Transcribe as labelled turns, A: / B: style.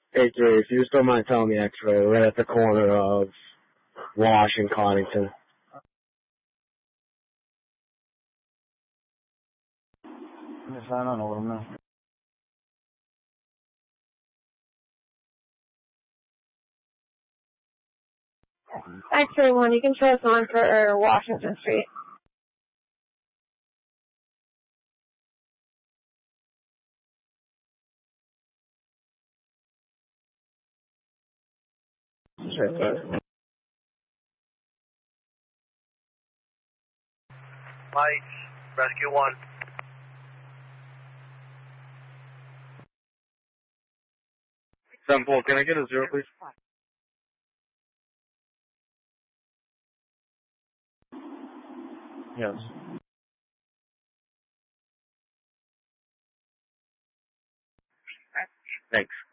A: Hey, Dave, if you still mind telling me X-ray, right at the corner of Wash and Connington.
B: Yes, I don't know what I mean.
C: X-ray 1, you can show us on for Washington Street. Sure.
D: Lights, Rescue 1.
E: Paul, can I get a 0, please?
B: Yes.
E: Thanks.